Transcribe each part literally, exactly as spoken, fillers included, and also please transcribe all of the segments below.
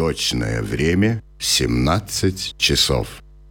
Точное время семнадцать часов.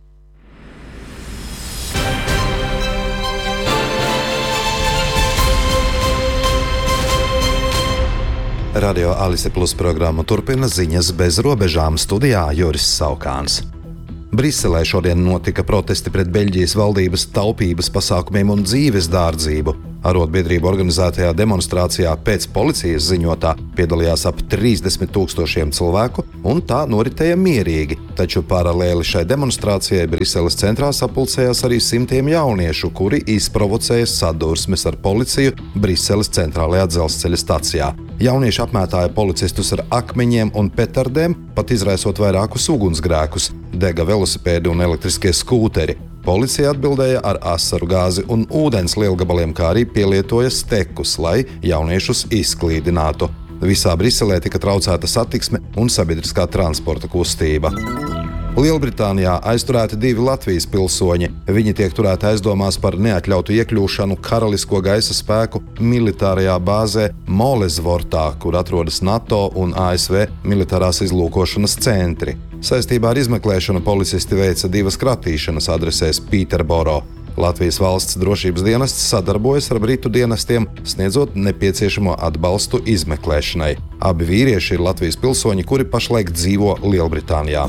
Radio Alise Plus programmu turpina ziņas bez robežām, studijā Juris Saukāns. Briselē šodien notika protesti pret Beļģijas valdības taupības pasākumiem un dzīves dārdzību. Arotbiedrību organizētajā demonstrācijā pēc policijas ziņotā piedalījās ap trīsdesmit tūkstošiem cilvēku, un tā noritēja mierīgi. Taču paralēli šai demonstrācijai Briseles centrā sapulcējās arī simtiem jauniešu, kuri izprovocēja sadursmes ar policiju Briseles centrālajā dzelzceļa stacijā. Jaunieši apmētāja policistus ar akmeņiem un petardēm, pat izraisot vairākus ugunsgrēkus, dega velosipēdi un elektriskie skūteri. Policija atbildēja ar asaru gāzi un ūdens lielgabaliem, kā arī pielietoja stekus, lai jauniešus izklīdinātu. Visā Briselē tika traucēta satiksme un sabiedriskā transporta kustība. Lielbritānijā aizturēti divi Latvijas pilsoņi. Viņi tiek turēti aizdomās par neatļautu iekļūšanu Karalisko gaisa spēku militārajā bāzē Molesvortā, kur atrodas NATO un A S V militārās izlūkošanas centri. Saistībā ar izmeklēšanu policisti veica divas kratīšanas adresēs Pīterboro. Latvijas valsts drošības dienests sadarbojas ar britu dienestiem, sniedzot nepieciešamo atbalstu izmeklēšanai. Abi vīrieši ir Latvijas pilsoņi, kuri pašlaik dzīvo Lielbritānijā.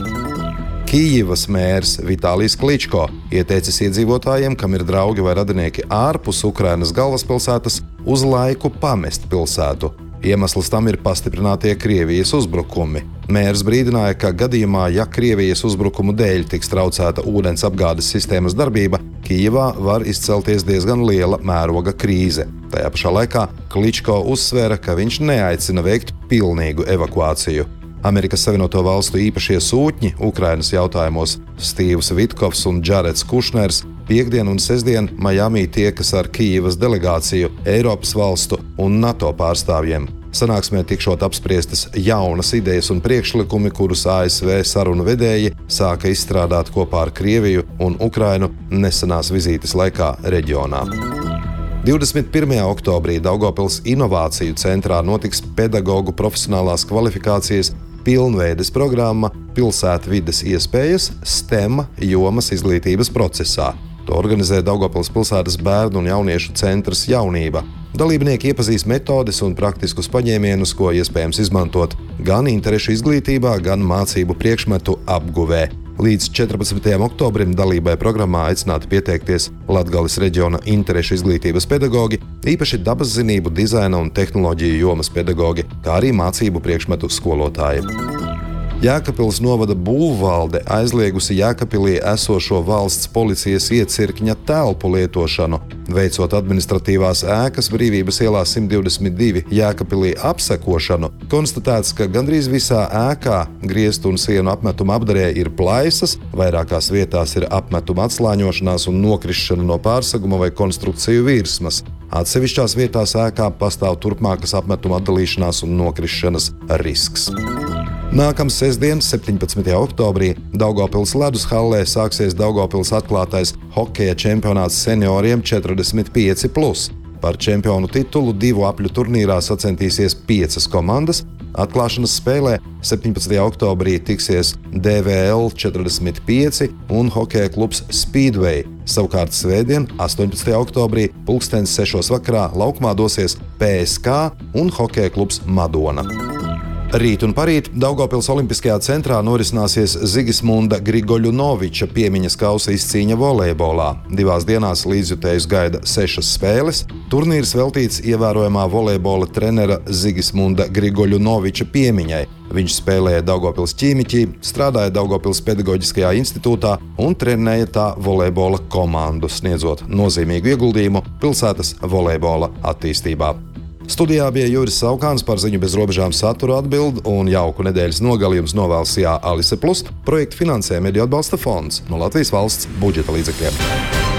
Kijivas mērs Vitālijs Kličko ieteicis iedzīvotājiem, kam ir draugi vai radinieki ārpus Ukrainas galvaspilsētas, uz laiku pamest pilsētu. Iemesls tam ir pastiprinātie Krievijas uzbrukumi. Mērs brīdināja, ka gadījumā, ja Krievijas uzbrukumu dēļ tiks traucēta ūdens apgādes sistēmas darbība, Kijivā var izcelties diezgan liela mēroga krīze. Tajā pašā laikā Kličko uzsvēra, ka viņš neaicina veikt pilnīgu evakuāciju. Amerikas Savienoto Valstu īpašie sūtņi Ukrainas jautājumos Stīvs Vitkovs un Džareds Kušners piekdien un sestdien Majamī tiekas ar Kijivas delegāciju, Eiropas valstu un NATO pārstāvjiem. Sanāksmē tikšot apspriestas jaunas idejas un priekšlikumi, kurus A S V sarunu vedēji sāka izstrādāt kopā ar Krieviju un Ukrainu nesenās vizītes laikā reģionā. divdesmit pirmajā oktobrī Daugavpils Inovāciju centrā notiks pedagogu profesionālās kvalifikācijas pilnveides programma Pilsētvides iespējas STEM jomas izglītības procesā. To organizē Daugavpils pilsētas bērnu un jauniešu centrs Jaunība. Dalībnieki iepazīs metodes un praktiskus paņēmienus, ko iespējams izmantot gan interešu izglītībā, gan mācību priekšmetu apguvē. Līdz četrpadsmitajam oktobrim dalībai programmā aicināti pieteikties Latgales reģiona interešu izglītības pedagogi, īpaši dabas zinību, dizaina un tehnoloģiju jomas pedagogi, kā arī mācību priekšmetu skolotāji. Jēkabpils novada būvvalde aizliegusi Jēkabpilī esošo valsts policijas iecirkņa telpu lietošanu. Veicot administratīvās ēkas Brīvības ielā simt divdesmit divi Jēkabpilī apsekošanu, konstatēts, ka gandrīz visā ēkā griestu un sienu apmetuma apdarē ir plaisas, vairākās vietās ir apmetuma atslāņošanās un nokrišana no pārseguma vai konstrukciju virsmas. Atsevišķās vietās ēkā pastāv turpmākas apmetuma atdalīšanās un nokrišanas risks. Nākamā sestdien, septiņpadsmitajā oktobrī, Daugavpils ledus hallē sāksies Daugavpils atklātais hokeja čempionāts senioriem četrdesmit pieci plus. Par čempionu titulu divu apļu turnīrā sacentīsies piecas komandas. Atklāšanas spēlē septiņpadsmitajā oktobrī tiksies D V L četrdesmit pieci un hokeja klubs Speedway. Savukārt svētdien, astoņpadsmitajā oktobrī, pulkstens sešos vakarā laukumā dosies P S K un hokeja klubs Madona. Rīt un parīt Daugavpils Olimpiskajā centrā norisināsies Zigismunda Grigoļunoviča piemiņas kausa izcīņa volejbolā. Divās dienās līdzjutējus gaida sešas spēles. Turnīrs veltīts ievērojamā volejbola trenera Zigismunda Grigoļunoviča piemiņai. Viņš spēlēja Daugavpils ķīmiķī, strādāja Daugavpils pedagoģiskajā institūtā un trenēja tā volejbola komandu, sniedzot nozīmīgu ieguldījumu pilsētas volejbola attīstībā. Studijā bija Juris Saukāns, par ziņu bez robežām saturu atbild un jauku nedēļas nogali jums novēl S I A Alise Plus. Projektu finansē Mediju atbalsta fonds no Latvijas valsts budžeta līdzekļiem.